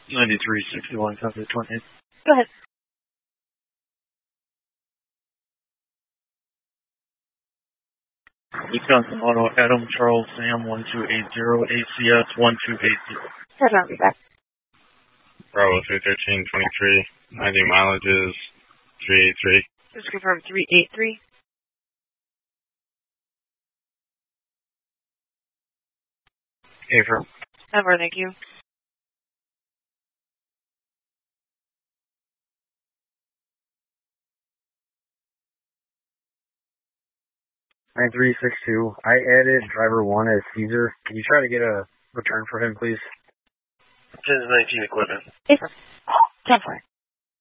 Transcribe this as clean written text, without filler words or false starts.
9361, copy 28. Go ahead. Wisconsin Auto, Adam Charles Sam 1280, ACS 1280. Head on, be back. Bravo 31323, 90 mileages, 383. Just confirm 383. Affirm. Over, thank you. Nine 362. I added driver 1 as Caesar. Can you try to get a return for him, please? 1019 equipment. Affirm. 10 for it.